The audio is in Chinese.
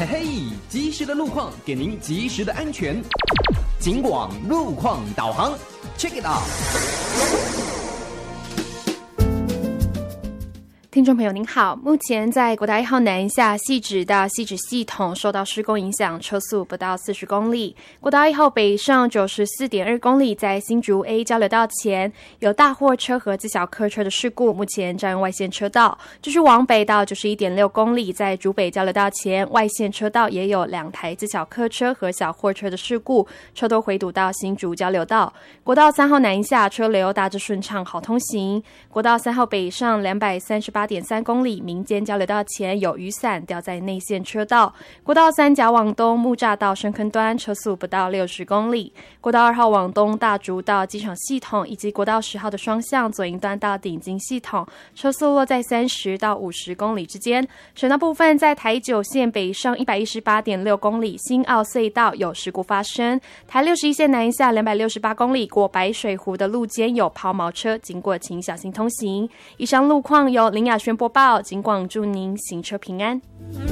嘿嘿，及时的路况给您及时的安全。警广路况导航 ，Check it out。 听众朋友您好，目前在国道1号南下汐止到汐止系统受到施工影响，车速不到40公里。国道1号北上 94.2 公里，在新竹 A 交流道前有大货车和自小客车的事故，目前占用外线车道。继续往北到 91.6 公里，在竹北交流道前外线车道也有2台自小客车和小货车的事故，车都回堵到新竹交流道。国道3号南下车流大致顺畅，好通行。国道3号北上 238.3 公里，民间交流道前有雨伞掉在内线车道。国道3甲往东木栅到深坑端，车速不到60公里。国道2号往东大竹到机场系统，以及国道10号的双向左营端到顶金系统，车速落在30到50公里之间。省道部分，在台9线北上 118.6 公里，新澳隧道有事故发生。台61线南下268公里，过白水湖的路肩有抛锚车，经过请小心通行。以上路况由林雅轩播报，警广祝您行车平安。